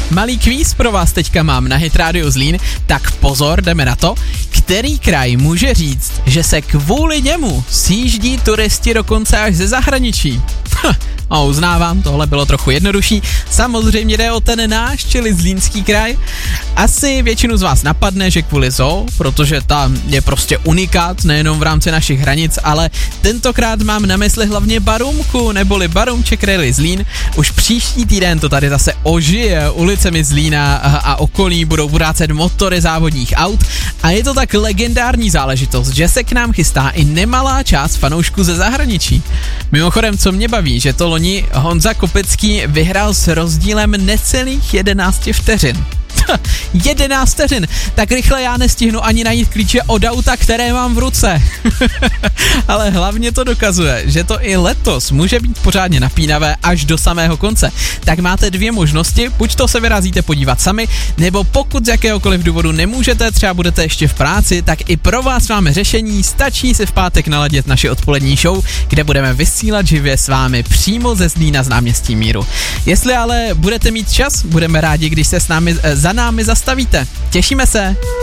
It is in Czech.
Malý kvíz pro vás teďka mám na Hit Radio Zlín, tak pozor, jdeme na to. Který kraj může říct, že se kvůli němu sjíždí turisti dokonce až ze zahraničí? A uznávám, tohle bylo trochu jednodušší. Samozřejmě jde o ten náš, čili Zlínský kraj. Asi většinu z vás napadne, že kvůli zoo, protože tam je prostě unikát, nejenom v rámci našich hranic, ale tentokrát mám na mysli hlavně Barumku, neboli Barumček Rally Zlín. Už příští týden to tady zase ožije, ulicemi Zlína a okolí budou vrácet motory závodních aut a je to tak legendární záležitost, že se k nám chystá i nemalá část fanoušků ze zahraničí. Mimochodem, co mě baví, že to loni Honza Kopecký vyhrál s rozdílem necelých 11 vteřin. 11 vteřin, tak rychle já nestihnu ani najít klíče od auta, které mám v ruce. Ale hlavně to dokazuje, že to i letos může být pořádně napínavé až do samého konce. Tak máte dvě možnosti, buď to se vyrazíte podívat sami, nebo pokud z jakéhokoliv důvodu nemůžete, třeba budete ještě v práci, tak i pro vás máme řešení, stačí si v pátek naladit naši odpolední show, kde budeme vysílat živě s vámi přímo ze Zlína z náměstí Míru. Jestli ale budete mít čas, budeme rádi, když se za námi zastavíte. Těšíme se!